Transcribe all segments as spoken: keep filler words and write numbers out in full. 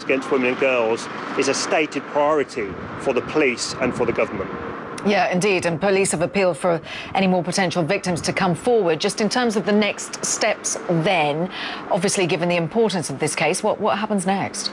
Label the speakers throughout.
Speaker 1: against women and girls is a stated priority for the police and for the government.
Speaker 2: Yeah, indeed. And police have appealed for any more potential victims to come forward. Just in terms of the next steps then, obviously, given the importance of this case, what, what happens next?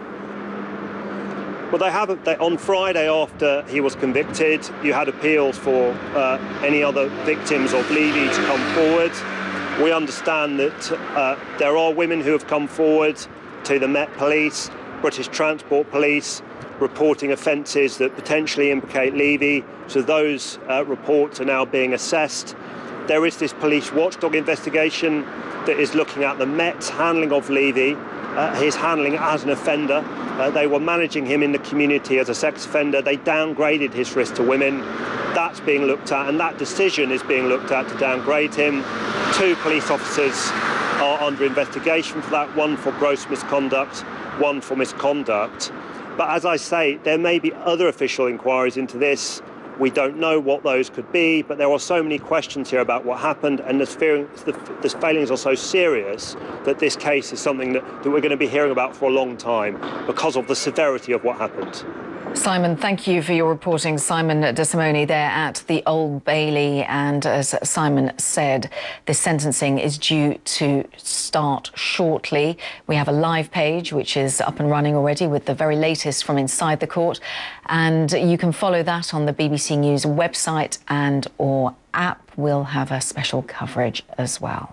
Speaker 1: Well, they haven't. They, on Friday, after he was convicted, you had appeals for uh, any other victims of Levy to come forward. We understand that uh, there are women who have come forward to the Met Police, British Transport Police, reporting offences that potentially implicate Levy. So those uh, reports are now being assessed. There is this police watchdog investigation that is looking at the Met's handling of Levy, uh, his handling as an offender. Uh, they were managing him in the community as a sex offender. They downgraded his risk to women. That's being looked at, and that decision is being looked at to downgrade him. Two police officers are under investigation for that, one for gross misconduct, one for misconduct. But as I say, there may be other official inquiries into this. We don't know what those could be, but there are so many questions here about what happened, and the, the, the failings are so serious that this case is something that, that we're going to be hearing about for a long time because of the severity of what happened.
Speaker 2: Simon, thank you for your reporting. Simon De Simone there at the Old Bailey. And as Simon said, this sentencing is due to start shortly. We have a live page which is up and running already with the very latest from inside the court. And you can follow that on the B B C News website and or app. We'll have a special coverage as well.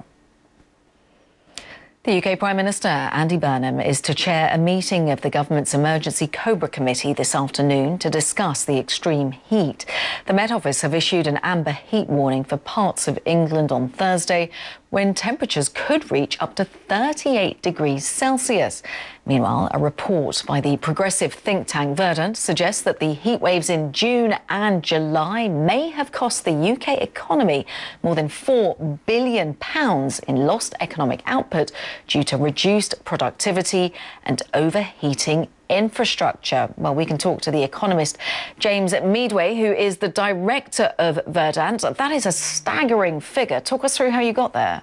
Speaker 2: The U K Prime Minister, Andy Burnham, is to chair a meeting of the government's Emergency Cobra Committee this afternoon to discuss the extreme heat. The Met Office have issued an amber heat warning for parts of England on Thursday, when temperatures could reach up to thirty-eight degrees Celsius. Meanwhile, a report by the progressive think tank Verdant suggests that the heat waves in June and July may have cost the U K economy more than four billion pounds in lost economic output due to reduced productivity and overheating infrastructure. Well, we can talk to the economist James Meadway, who is the director of Verdant. That is a staggering figure. Talk us through how you got there.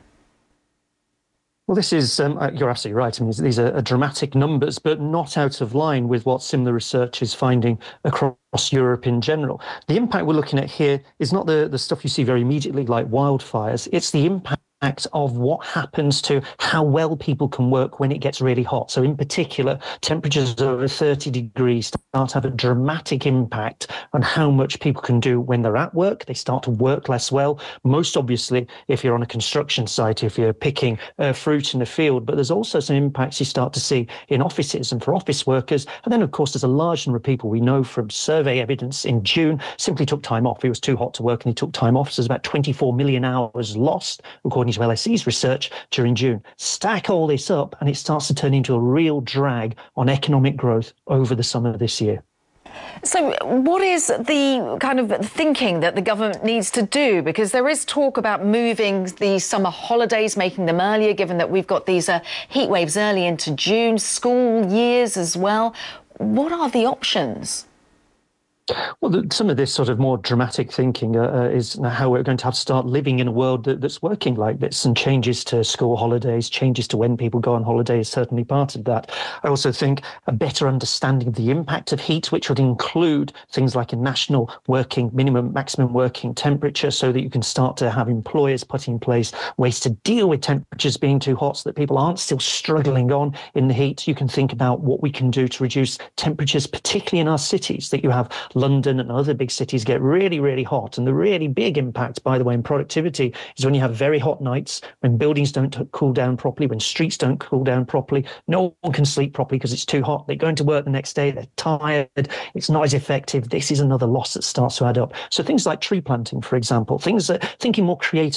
Speaker 3: Well, this is, um, you're absolutely right. I mean, these are dramatic numbers, but not out of line with what similar research is finding across Europe in general. The impact we're looking at here is not the, the stuff you see very immediately, like wildfires. It's the impact of what happens to how well people can work when it gets really hot. So in particular, temperatures over thirty degrees start to have a dramatic impact on how much people can do when they're at work. They start to work less well. Most obviously, if you're on a construction site, if you're picking uh, fruit in the field, but there's also some impacts you start to see in offices and for office workers. And then, of course, there's a large number of people we know from survey evidence in June simply took time off. It was too hot to work and he took time off. So there's about twenty-four million hours lost, according to L S E's research, during June. Stack all this up and it starts to turn into a real drag on economic growth over the summer of this year.
Speaker 2: So what is the kind of thinking that the government needs to do? Because there is talk about moving the summer holidays, making them earlier, given that we've got these uh, heat waves early into June, school years as well. What are the options?
Speaker 3: Well, the, some of this sort of more dramatic thinking uh, uh, is how we're going to have to start living in a world that, that's working like this, and changes to school holidays, changes to when people go on holiday is certainly part of that. I also think a better understanding of the impact of heat, which would include things like a national working minimum, maximum working temperature, so that you can start to have employers put in place ways to deal with temperatures being too hot so that people aren't still struggling on in the heat. You can think about what we can do to reduce temperatures, particularly in our cities, that you have London and other big cities get really, really hot. And the really big impact, by the way, in productivity is when you have very hot nights, when buildings don't cool down properly, when streets don't cool down properly. No one can sleep properly because it's too hot. They go into work the next day, they're tired, it's not as effective. This is another loss that starts to add up. So things like tree planting, for example, things that thinking more creatively